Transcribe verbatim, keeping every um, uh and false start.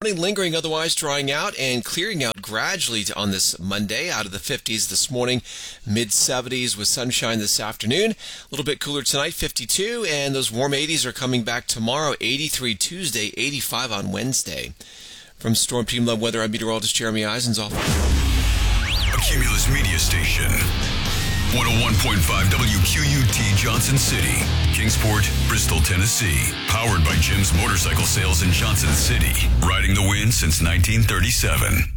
Lingering, otherwise drying out and clearing out gradually on this Monday. Out of the fifties this morning, mid seventies with sunshine this afternoon. A little bit cooler tonight, fifty-two, and those warm eighties are coming back tomorrow, eighty-three Tuesday, eighty-five on Wednesday. From Storm Team Love Weather, I'm meteorologist Jeremy Eisenzoff. A Cumulus Media Station. one oh one point five W Q U T Johnson City, Kingsport, Bristol, Tennessee. Powered by Jim's Motorcycle Sales in Johnson City. Riding the wind since nineteen thirty-seven.